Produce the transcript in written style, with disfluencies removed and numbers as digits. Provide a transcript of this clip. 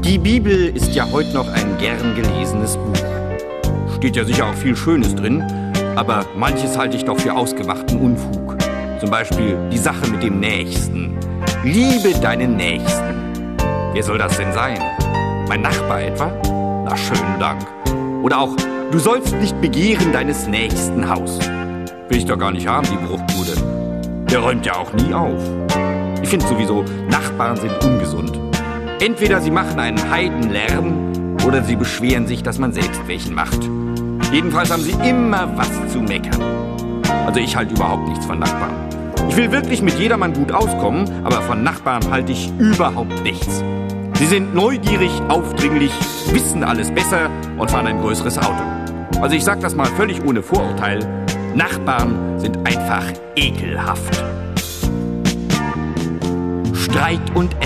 Die Bibel ist ja heute noch ein gern gelesenes Buch. Steht ja sicher auch viel Schönes drin, aber manches halte ich doch für ausgemachten Unfug. Zum Beispiel die Sache mit dem Nächsten. Liebe deinen Nächsten. Wer soll das denn sein? Mein Nachbar etwa? Na, schönen Dank. Oder auch, du sollst nicht begehren deines nächsten Haus. Will ich doch gar nicht haben, die Bruchbude. Der räumt ja auch nie auf. Ich finde sowieso, Nachbarn sind ungesund. Entweder sie machen einen Heidenlärm oder sie beschweren sich, dass man selbst welchen macht. Jedenfalls haben sie immer was zu meckern. Also ich halte überhaupt nichts von Nachbarn. Ich will wirklich mit jedermann gut auskommen, aber von Nachbarn halte ich überhaupt nichts. Sie sind neugierig, aufdringlich, wissen alles besser und fahren ein größeres Auto. Also ich sage das mal völlig ohne Vorurteil. Nachbarn sind einfach ekelhaft. Streit und